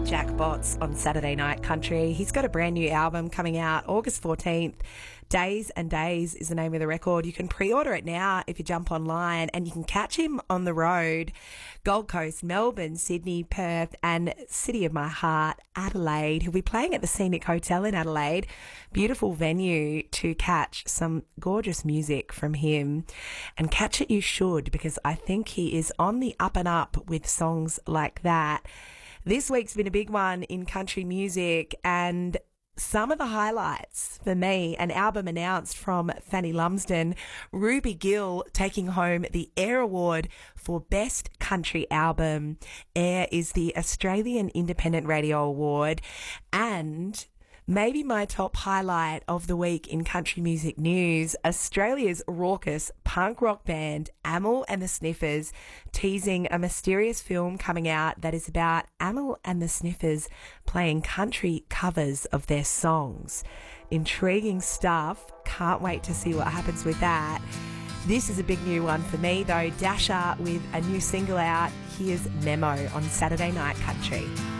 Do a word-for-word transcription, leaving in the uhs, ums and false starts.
Jackbots on Saturday Night Country. He's got a brand new album coming out August fourteenth. Days and Days is the name of the record. You can pre-order it now if you jump online, and you can catch him on the road. Gold Coast, Melbourne, Sydney, Perth, and City of My Heart, Adelaide. He'll be playing at the Scenic Hotel in Adelaide. Beautiful venue to catch some gorgeous music from him. And catch it you should, because I think he is on the up and up with songs like that. This week's been a big one in country music, and some of the highlights for me, an album announced from Fanny Lumsden, Ruby Gill taking home the Air Award for Best Country Album. Air is the Australian Independent Radio Award, and maybe my top highlight of the week in country music news, Australia's raucous punk rock band Amyl and the Sniffers teasing a mysterious film coming out that is about Amyl and the Sniffers playing country covers of their songs. Intriguing stuff. Can't wait to see what happens with that. This is a big new one for me though. Dasher with a new single out. Here's Memo on Saturday Night Country.